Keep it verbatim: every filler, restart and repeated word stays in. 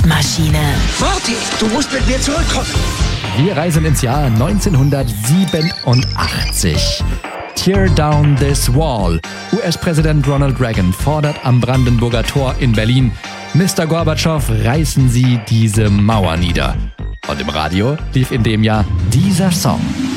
Zeitmaschine. Marty, du musst mit mir zurückkommen. Wir reisen ins Jahr neunzehnhundertsiebenundachtzig. Tear down this wall. U S-Präsident Ronald Reagan fordert am Brandenburger Tor in Berlin: Mister Gorbatschow, reißen Sie diese Mauer nieder. Und im Radio lief in dem Jahr dieser Song.